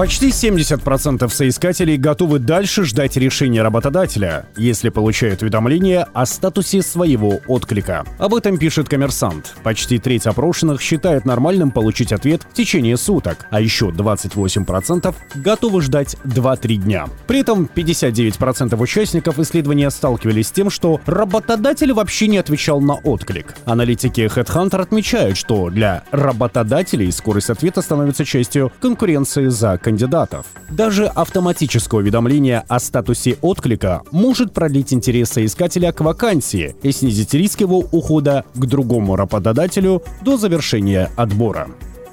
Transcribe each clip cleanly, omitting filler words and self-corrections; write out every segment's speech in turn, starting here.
Почти 70% соискателей готовы дальше ждать решения работодателя, если получают уведомление о статусе своего отклика. Об этом пишет «Коммерсант». Почти треть опрошенных считает нормальным получить ответ в течение суток, а еще 28% готовы ждать 2-3 дня. При этом 59% участников исследования сталкивались с тем, что работодатель вообще не отвечал на отклик. Аналитики HeadHunter отмечают, что для работодателей скорость ответа становится частью конкуренции за кандидатов. Даже автоматическое уведомление о статусе отклика может продлить интерес соискателя к вакансии и снизить риск его ухода к другому работодателю до завершения отбора.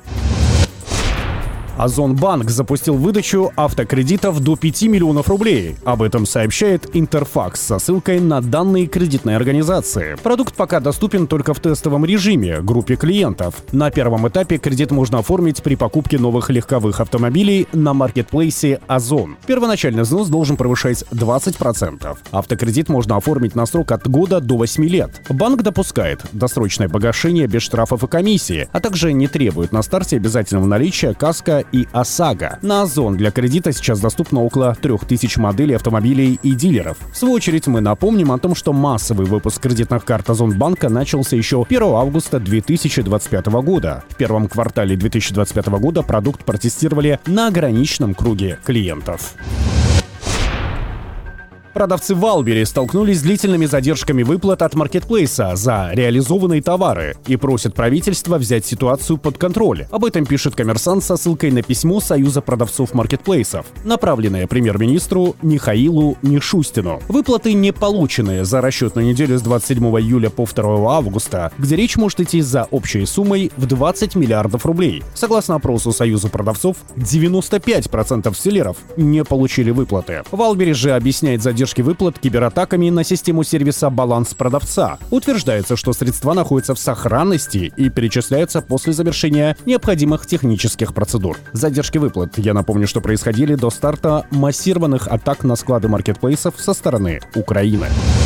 Озонбанк запустил выдачу автокредитов до 5 миллионов рублей. Об этом сообщает Интерфакс со ссылкой на данные кредитной организации. Продукт пока доступен только в тестовом режиме, группе клиентов. На первом этапе кредит можно оформить при покупке новых легковых автомобилей на маркетплейсе Озон. Первоначальный взнос должен превышать 20%. Автокредит можно оформить на срок от года до 8 лет. Банк допускает досрочное погашение без штрафов и комиссии, а также не требует на старте обязательного наличия каска и ОСАГО. На Озон для кредита сейчас доступно около 3000 моделей автомобилей и дилеров. В свою очередь мы напомним о том, что массовый выпуск кредитных карт Озонбанка начался еще 1 августа 2025 года. В первом квартале 2025 года продукт протестировали на ограниченном круге клиентов. Продавцы Валбери столкнулись с длительными задержками выплат от маркетплейса за реализованные товары и просят правительство взять ситуацию под контроль. Об этом пишет «Коммерсант» со ссылкой на письмо Союза продавцов маркетплейсов, направленное премьер-министру Михаилу Мишустину. Выплаты не полученные за расчетную неделю с 27 июля по 2 августа, где речь может идти за общей суммой в 20 миллиардов рублей. Согласно опросу Союза продавцов, 95% селлеров не получили выплаты. Валбери же объясняет задержки выплат кибератаками на систему сервиса «Баланс продавца». Утверждается, что средства находятся в сохранности и перечисляются после завершения необходимых технических процедур. Задержки выплат, я напомню, что происходили до старта массированных атак на склады маркетплейсов со стороны Украины.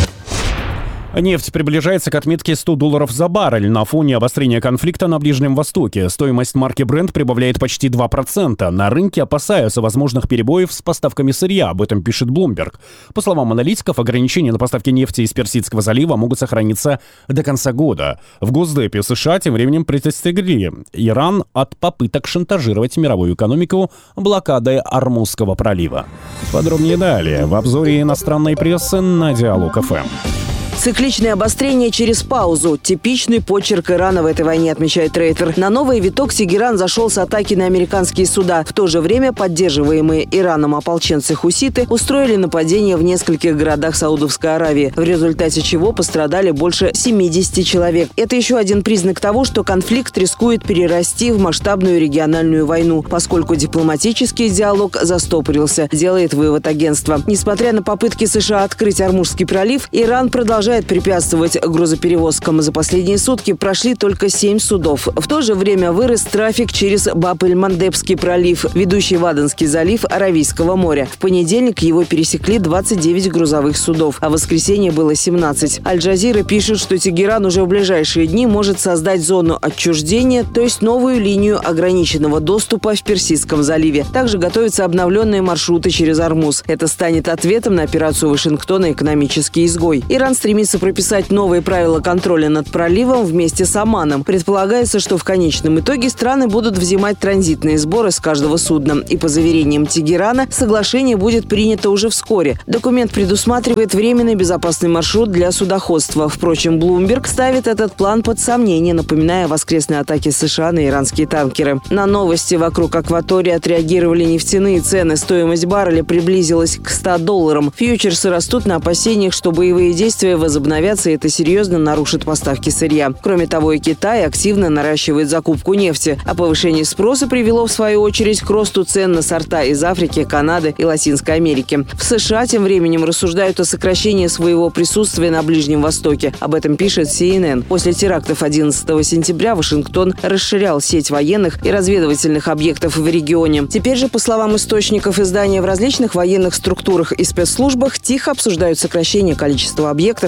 Нефть приближается к отметке $100 за баррель на фоне обострения конфликта на Ближнем Востоке. Стоимость марки Brent прибавляет почти 2%. На рынке опасаются возможных перебоев с поставками сырья, об этом пишет Bloomberg. По словам аналитиков, ограничения на поставки нефти из Персидского залива могут сохраниться до конца года. В Госдепе США тем временем предостерегли Иран от попыток шантажировать мировую экономику блокадой Ормузского пролива. Подробнее далее в обзоре иностранной прессы на Диалог ФМ. Цикличное обострение через паузу. Типичный почерк Ирана в этой войне, отмечает Рейтер. На новый виток Тегеран зашел с атаки на американские суда. В то же время поддерживаемые Ираном ополченцы-хуситы устроили нападение в нескольких городах Саудовской Аравии, в результате чего пострадали больше 70 человек. Это еще один признак того, что конфликт рискует перерасти в масштабную региональную войну, поскольку дипломатический диалог застопорился, делает вывод агентства. Несмотря на попытки США открыть Ормузский пролив, Иран продолжает препятствовать грузоперевозкам. За последние сутки прошли только 7 судов. В то же время вырос трафик через Баб-эль-Мандебский пролив, ведущий в Аденский залив Аравийского моря. В понедельник его пересекли 29 грузовых судов, а в воскресенье было 17. Аль-Джазира пишет, что Тегеран уже в ближайшие дни может создать зону отчуждения, то есть новую линию ограниченного доступа в Персидском заливе. Также готовятся обновленные маршруты через Ормуз. Это станет ответом на операцию Вашингтона «Экономический изгой». Иран стремится прописать новые правила контроля над проливом вместе с Оманом. Предполагается, что в конечном итоге страны будут взимать транзитные сборы с каждого судна. И по заверениям Тегерана, соглашение будет принято уже вскоре. Документ предусматривает временный безопасный маршрут для судоходства. Впрочем, Bloomberg ставит этот план под сомнение, напоминая о воскресной атаке США на иранские танкеры. На новости вокруг акватории отреагировали нефтяные цены. Стоимость барреля приблизилась к $100. Фьючерсы растут на опасениях, что боевые действия возобновятся, и это серьезно нарушит поставки сырья. Кроме того, и Китай активно наращивает закупку нефти, а повышение спроса привело, в свою очередь, к росту цен на сорта из Африки, Канады и Латинской Америки. В США тем временем рассуждают о сокращении своего присутствия на Ближнем Востоке. Об этом пишет CNN. После терактов 11 сентября Вашингтон расширял сеть военных и разведывательных объектов в регионе. Теперь же, по словам источников издания, в различных военных структурах и спецслужбах тихо обсуждают сокращение количества объектов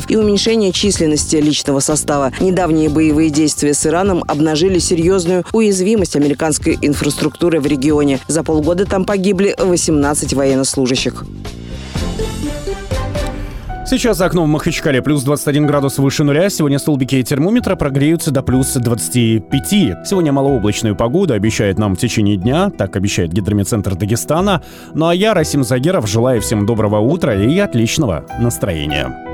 самолетов и уменьшение численности личного состава. Недавние боевые действия с Ираном обнажили серьезную уязвимость американской инфраструктуры в регионе. За полгода там погибли 18 военнослужащих. Сейчас за окном в Махачкале плюс 21 градус выше нуля. Сегодня столбики термометра прогреются до плюс 25. Сегодня малооблачную погоду обещает нам в течение дня. Так обещает Гидрометцентр Дагестана. Ну а я, Расим Загеров, желаю всем доброго утра и отличного настроения.